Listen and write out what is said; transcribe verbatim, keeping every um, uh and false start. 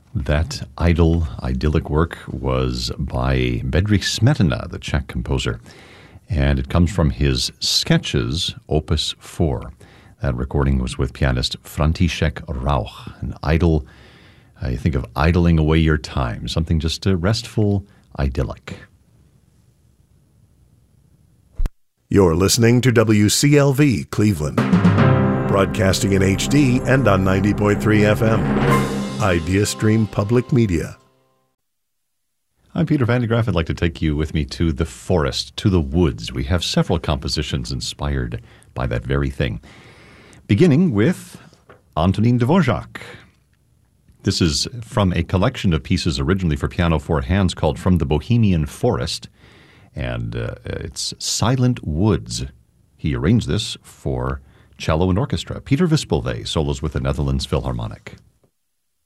That idle, idyllic work was by Bedřich Smetana, the Czech composer, and it comes from his Sketches, Opus four. That recording was with pianist František Rauch, an idle, I think of idling away your time, something just uh, restful, idyllic. You're listening to W C L V Cleveland, broadcasting in H D and on ninety point three F M. IdeaStream Public Media. I'm Peter Van de Graaff. I'd like to take you with me to the forest, to the woods. We have several compositions inspired by that very thing. Beginning with Antonín Dvořák. This is from a collection of pieces originally for piano four hands called From the Bohemian Forest, and uh, it's Silent Woods. He arranged this for cello and orchestra. Peter Wispelwey solos with the Netherlands Philharmonic.